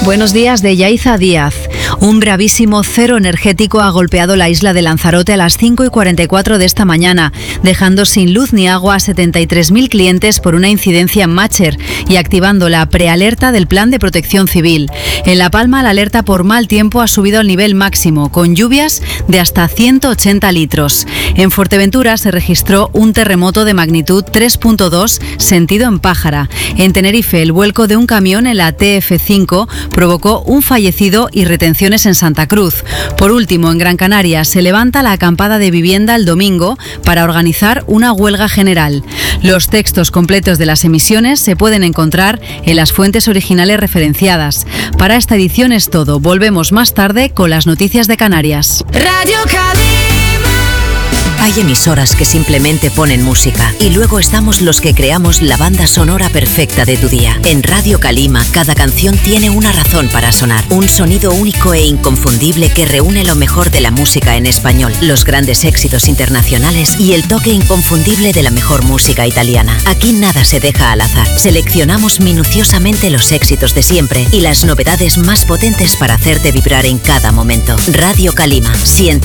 Buenos días de Yaiza Díaz. Un bravísimo cero energético ha golpeado la isla de Lanzarote a las 5:44 de esta mañana, dejando sin luz ni agua a 73.000 clientes por una incidencia en Mácher y activando la prealerta del Plan de Protección Civil. En La Palma, la alerta por mal tiempo ha subido al nivel máximo, con lluvias de hasta 180 litros. En Fuerteventura se registró un terremoto de magnitud 3.2, sentido en Pájara. En Tenerife, el vuelco de un camión en la TF5 provocó un fallecido y retenciones en Santa Cruz. Por último, en Gran Canaria se levanta la acampada de vivienda el domingo para organizar una huelga general. Los textos completos de las emisiones se pueden encontrar en las fuentes originales referenciadas. Para esta edición es todo. Volvemos más tarde con las noticias de Canarias. Radio Calima. Hay emisoras que simplemente ponen música y luego estamos los que creamos la banda sonora perfecta de tu día. En Radio Calima, cada canción tiene una razón para sonar. Un sonido único e inconfundible que reúne lo mejor de la música en español, los grandes éxitos internacionales y el toque inconfundible de la mejor música italiana. Aquí nada se deja al azar. Seleccionamos minuciosamente los éxitos de siempre y las novedades más potentes para hacerte vibrar en cada momento. Radio Calima, siente